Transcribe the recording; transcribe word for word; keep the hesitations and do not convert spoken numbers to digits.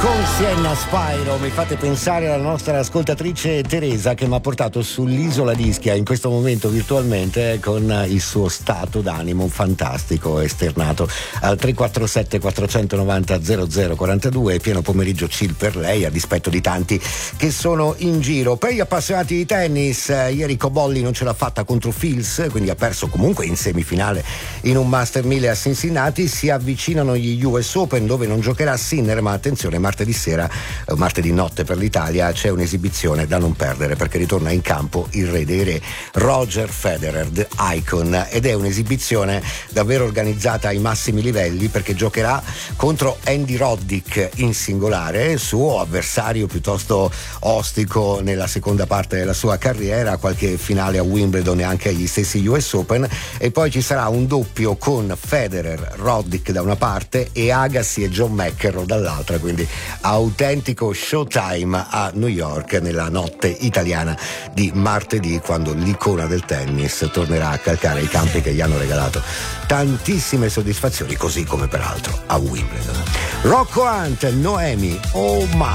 Con Sienna Spyro mi fate pensare alla nostra ascoltatrice Teresa, che mi ha portato sull'isola di Ischia in questo momento virtualmente, con il suo stato d'animo fantastico esternato al tre quattro sette quattro nove zero zero zero quattro due. Pieno pomeriggio chill per lei, a dispetto di tanti che sono in giro. Per gli appassionati di tennis, ieri Cobolli non ce l'ha fatta contro Fils, quindi ha perso comunque in semifinale in un Master mille a Cincinnati. Si avvicinano gli U S Open, dove non giocherà Sinner, ma attenzione, martedì sera, martedì notte per l'Italia, c'è un'esibizione da non perdere, perché ritorna in campo il re dei re, Roger Federer, The Icon, ed è un'esibizione davvero organizzata ai massimi livelli, perché giocherà contro Andy Roddick in singolare, suo avversario piuttosto ostico nella seconda parte della sua carriera, qualche finale a Wimbledon e anche agli stessi U S Open, e poi ci sarà un doppio con Federer, Roddick da una parte e Agassi e John McEnroe dall'altra, quindi autentico showtime a New York nella notte italiana di martedì, quando l'icona del tennis tornerà a calcare i campi che gli hanno regalato tantissime soddisfazioni, così come peraltro a Wimbledon. Rocco Hunt, Noemi, oh my.